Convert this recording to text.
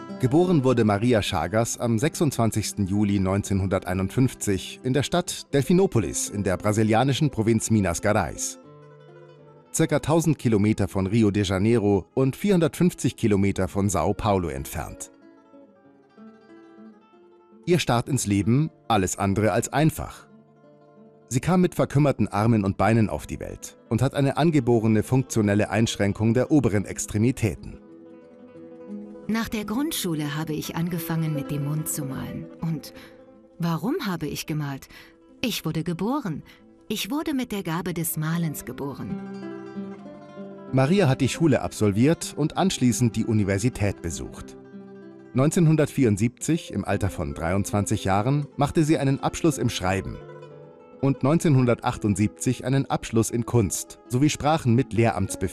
Geboren wurde Maria Chagas am 26. Juli 1951 in der Stadt Delfinopolis in der brasilianischen Provinz Minas Gerais. Circa 1000 Kilometer von Rio de Janeiro und 450 Kilometer von São Paulo entfernt. Ihr Start ins Leben alles andere als einfach. Sie kam mit verkümmerten Armen und Beinen auf die Welt und hat eine angeborene funktionelle Einschränkung der oberen Extremitäten. Nach der Grundschule habe ich angefangen, mit dem Mund zu malen. Und warum habe ich gemalt? Ich wurde geboren. Ich wurde mit der Gabe des Malens geboren. Maria hat die Schule absolviert und anschließend die Universität besucht. 1974, im Alter von 23 Jahren, machte sie einen Abschluss im Schreiben und 1978 einen Abschluss in Kunst sowie Sprachen mit Lehramtsbefähigung.